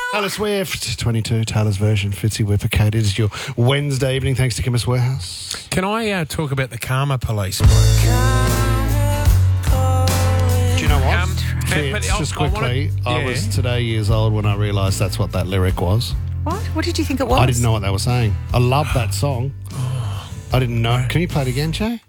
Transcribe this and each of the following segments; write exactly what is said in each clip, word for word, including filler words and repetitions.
Taylor Swift, twenty-two, Taylor's version, Fitzy Whipper Kate. It is your Wednesday evening, thanks to Chemist Warehouse. Can I uh, talk about the Karma Police, please? Do you know what? Um, Fitz, but I- just I wanna- quickly, I, yeah. was today years old when I realised that's what that lyric was. What? What did you think it was? I didn't know what they were saying. I love that song. I didn't know. Can you play it again, Jay?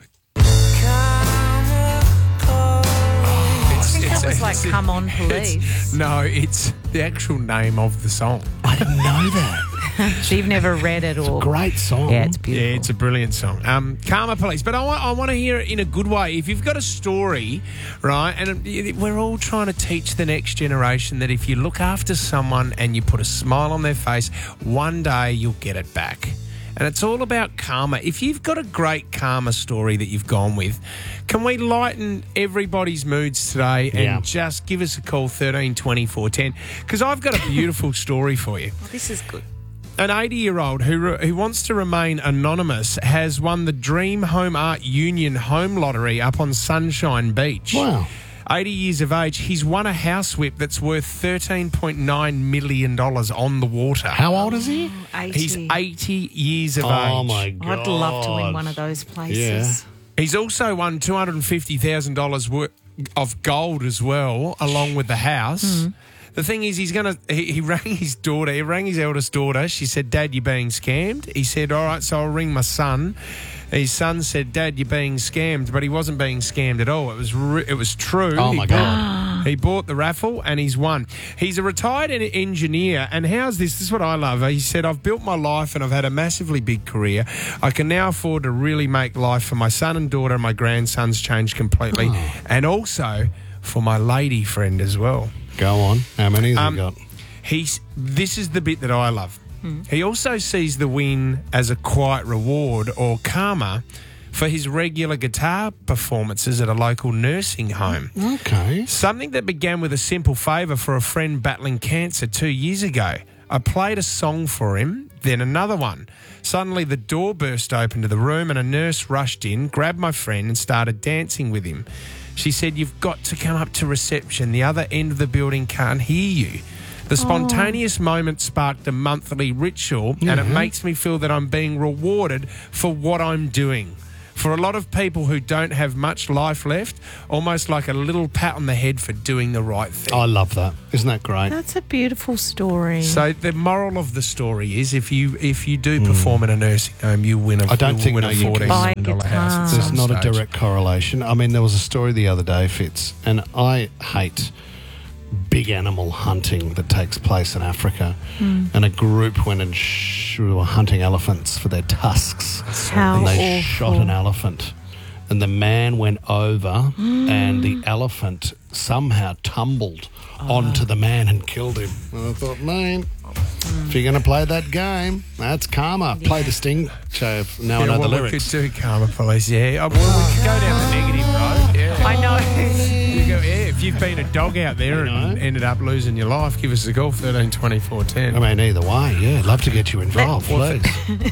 I think that was like, it's- come on, it's- police. No, it's the actual name of the song. I didn't know that. So you've never read it or... Great song. Yeah, it's beautiful. Yeah, it's a brilliant song. Um, Karma Police. But I want, I want to hear it in a good way. If you've got a story, right, and it- we're all trying to teach the next generation that if you look after someone and you put a smile on their face, one day you'll get it back. And it's all about karma. If you've got a great karma story that you've gone with, can we lighten everybody's moods today and Yeah. just give us a call, thirteen twenty four ten? Because I've got a beautiful story for you. Oh, this is good. An eighty-year-old who re- who wants to remain anonymous has won the Dream Home Art Union Home Lottery up on Sunshine Beach. Wow. eighty years of age, he's won a house whip that's worth thirteen point nine million dollars on the water. How old is he? eighty. He's eighty years of Oh, age. my God. I'd love to win one of those places. He's also won two hundred fifty thousand dollars worth of gold as well, along with the house. Mm. The thing is, he's going to. He, he rang his daughter. He rang his eldest daughter. She said, "Dad, you're being scammed." He said, "All right, so I'll ring my son." His son said, "Dad, you're being scammed," but he wasn't being scammed at all. It was re- it was true. Oh, He my bought- God. He bought the raffle and he's won. He's a retired en- engineer, and how's this? This is what I love. He said, "I've built my life and I've had a massively big career. I can now afford to really make life for my son and daughter and my grandsons change completely, Oh. and also for my lady friend as well." Go on. How many has Um, he got? He's. This is the bit that I love. He also sees the win as a quiet reward or karma for his regular guitar performances at a local nursing home. Okay. Something that began with a simple favour for a friend battling cancer two years ago. I played a song for him, then another one. Suddenly the door burst open to the room and a nurse rushed in, grabbed my friend and started dancing with him. She said, "You've got to come up to reception. The other end of the building can't hear you." The spontaneous moment sparked a monthly ritual, and it makes me feel that I'm being rewarded for what I'm doing. For a lot of people who don't have much life left, almost like a little pat on the head for doing the right thing. I love that. Isn't that great? That's a beautiful story. So the moral of the story is, if you if you do perform in a nursing home, you win a I don't you'll think win no, a you can. fourteen Buy a million dollar house. guitar. at There's some not a stage. direct correlation. I mean, there was a story the other day, Fitz, and I hate big animal hunting that takes place in Africa. And a group went and sh- were hunting elephants for their tusks. How and they awful. shot an elephant. And the man went over and the elephant somehow tumbled onto the man and killed him. And I thought, man, if you're going to play that game, that's karma. Play the Sting show. Now I Yeah, know well, the we lyrics. could do Karma Police, yeah. Oh, well, we could go down the negative road. Yeah. I know. You go, yeah, if you've been a dog out there You and know. ended up losing your life, give us a call, thirteen twenty four ten. I mean, either way, yeah, love to get you involved, please.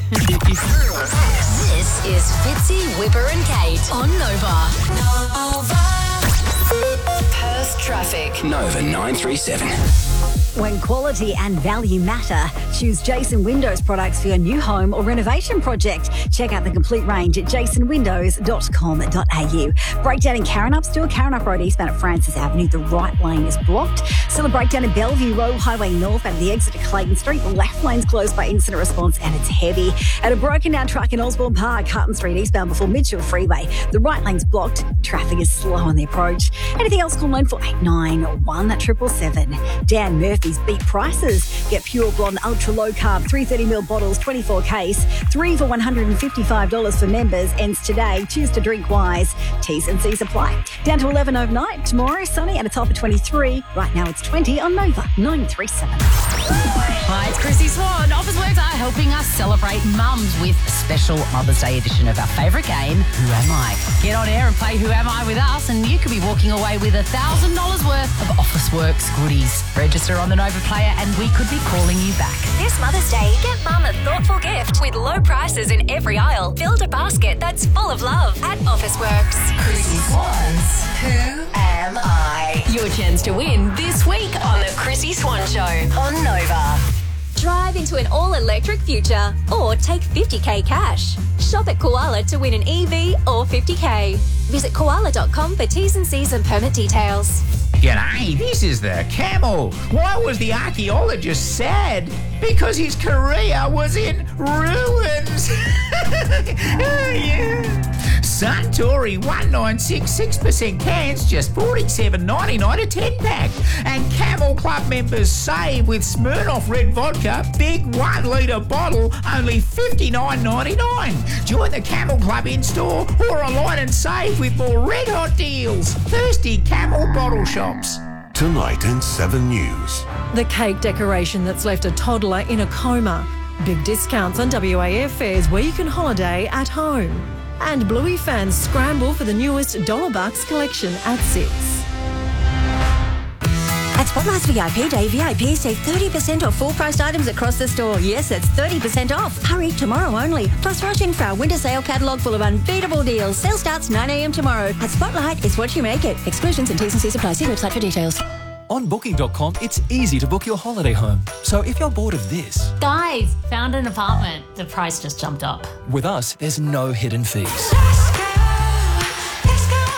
This is Fitzy, Whipper and Kate on Nova. Perth traffic. Nova nine three seven. When quality and value matter, choose Jason Windows products for your new home or renovation project. Check out the complete range at jason windows dot com dot a u. Breakdown in Carrinup, still Carrinup Road eastbound at Francis Avenue. The right lane is blocked. Still a breakdown in Bellevue Road Highway North at the exit to Clayton Street. The left lane's closed by incident response and it's heavy. At a broken down truck in Osborne Park, Hutton Street eastbound before Mitchell Freeway. The right lane's blocked. Traffic is slow on the approach. Anything else, call nine four eight nine one seven seven seven. Dan Murphy's Beat Prices. Get Pure Blonde Ultra Low Carb three hundred thirty milliliter bottles, twenty-four case. Three for one hundred fifty-five dollars for members. Ends today. Choose to drink wise. T's and C's apply. Down to eleven overnight. Tomorrow sunny and a top of twenty-three. Right now it's twenty on Nova nine three seven. Hi, it's Chrissy Swan. Officeworks are helping us celebrate mums with a special Mother's Day edition of our favourite game, Who Am I? Get on air and play Who Am I with us, and you could be walking away with one thousand dollars worth of Officeworks goodies. Register on the Nova Player and we could be calling you back. This Mother's Day, get Mum a thoughtful gift with low prices in every aisle. Build a basket that's full of love at Officeworks. Chrissy Swan's Who Am I? Your chance to win this week on the Chrissy Swan Show on Nova. Drive into an all-electric future or take fifty K cash. Shop at Koala to win an E V or fifty K. Visit koala dot com for T's and C's and permit details. G'day, this is the Camel. Why was the archaeologist sad? Because his career was in ruins. Oh, yeah. Suntory one nine six six percent cans, just forty-seven ninety-nine a ten pack. And Camel Club members save with Smirnoff Red Vodka, big one litre bottle, only fifty-nine ninety-nine. Join the Camel Club in store or online and save with more red hot deals. Thirsty Camel bottle shops. Tonight in seven News. The cake decoration that's left a toddler in a coma. Big discounts on W A airfares where you can holiday at home. And Bluey fans scramble for the newest Dollar Bucks collection at six. At Spotlight's V I P Day, V I Ps save thirty percent off full-priced items across the store. Yes, that's thirty percent off. Hurry, tomorrow only. Plus, rush in for our winter sale catalogue full of unbeatable deals. Sale starts nine a m tomorrow. At Spotlight, it's what you make it. Exclusions and T's and C's apply. See website for details. On booking dot com, it's easy to book your holiday home. So if you're bored of this... Guys, found an apartment. The price just jumped up. With us, there's no hidden fees. Let's go, let's go.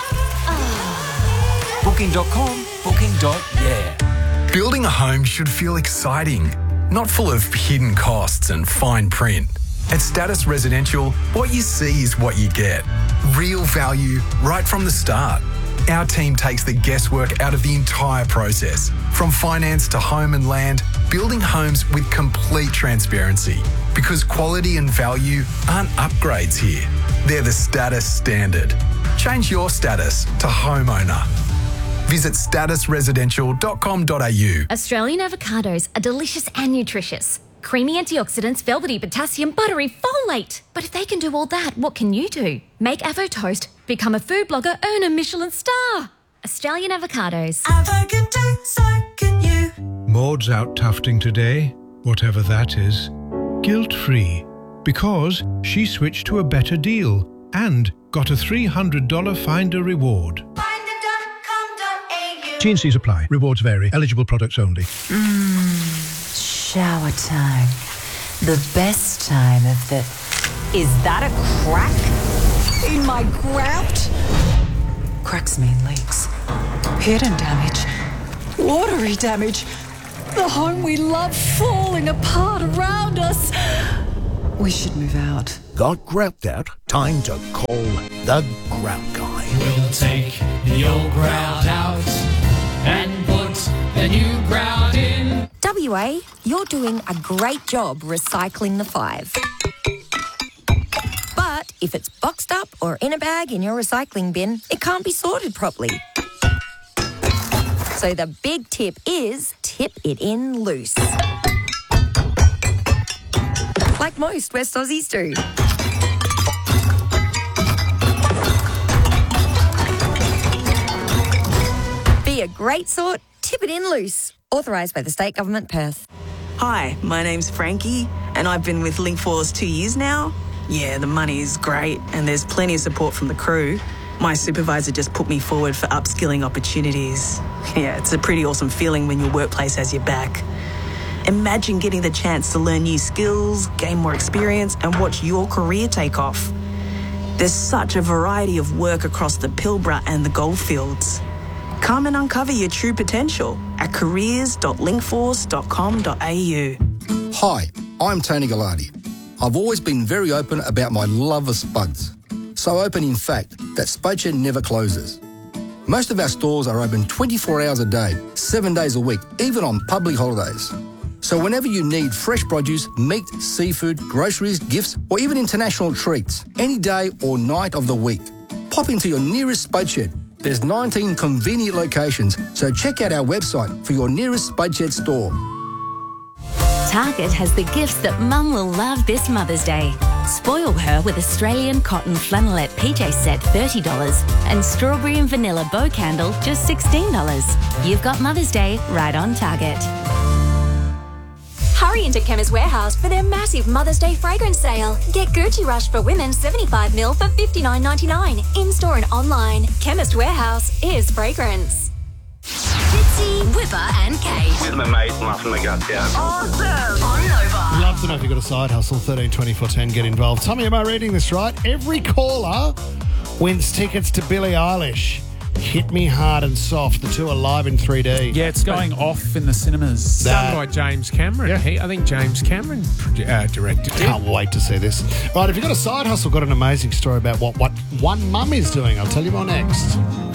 Oh. booking dot com, booking. Yeah. Building a home should feel exciting, not full of hidden costs and fine print. At Status Residential, what you see is what you get. Real value right from the start. Our team takes the guesswork out of the entire process. From finance to home and land, building homes with complete transparency. Because quality and value aren't upgrades here. They're the status standard. Change your status to homeowner. Visit status residential dot com dot a u. Australian avocados are delicious and nutritious. Creamy antioxidants, velvety potassium, buttery folate. But if they can do all that, what can you do? Make Avo Toast, become a food blogger, earn a Michelin star. Australian avocados. Avo can do, so can you. Maud's out tufting today, whatever that is. Guilt-free, because she switched to a better deal and got a three hundred dollars Finder reward. finder dot com dot a u. T and C's apply. Rewards vary. Eligible products only. Mmm, shower time. The best time of the... Is that a crack in my grout? Cracks mean leaks. Hidden damage. Watery damage. The home we love falling apart around us. We should move out. Got grout out? Time to call the Grout Guy. We'll take the old grout out and put the new grout in. W A, you're doing a great job recycling the five. But if it's boxed up or in a bag in your recycling bin, it can't be sorted properly. So the big tip is tip it in loose. Like most West Aussies do. Be a great sort, tip it in loose. Authorised by the State Government, Perth. Hi, my name's Frankie, and I've been with Linkforce two years now. Yeah, the money's great, and there's plenty of support from the crew. My supervisor just put me forward for upskilling opportunities. Yeah, it's a pretty awesome feeling when your workplace has your back. Imagine getting the chance to learn new skills, gain more experience, and watch your career take off. There's such a variety of work across the Pilbara and the Goldfields. Come and uncover your true potential at careers dot linkforce dot com dot a u. Hi, I'm Tony Gallardi. I've always been very open about my love of spuds. So open, in fact, that Spudshed never closes. Most of our stores are open twenty-four hours a day, seven days a week, even on public holidays. So whenever you need fresh produce, meat, seafood, groceries, gifts, or even international treats, any day or night of the week, pop into your nearest Spudshed. There's nineteen convenient locations, so check out our website for your nearest Spudshed store. Target has the gifts that Mum will love this Mother's Day. Spoil her with Australian cotton flannelette P J set thirty dollars and strawberry and vanilla bow candle just sixteen dollars. You've got Mother's Day right on Target. Hurry into Chemist Warehouse for their massive Mother's Day fragrance sale. Get Gucci Rush for women seventy-five milliliters for fifty-nine ninety-nine in store and online. Chemist Warehouse is fragrance. It's Chrissy, Whipper and Kate. With my mate, laughing my guts out. Awesome. On Nova. Love to know if you've got a side hustle. thirteen twenty-four ten, get involved. Tommy, am I reading this right? Every caller wins tickets to Billie Eilish. Hit Me Hard and Soft. The two are live in three D. Yeah, it's going off in the cinemas. Done by James Cameron. Yeah. He, I think James Cameron uh, directed it. Can't wait to see this. Right, if you've got a side hustle, got an amazing story about what, what one mum is doing. I'll tell you more next.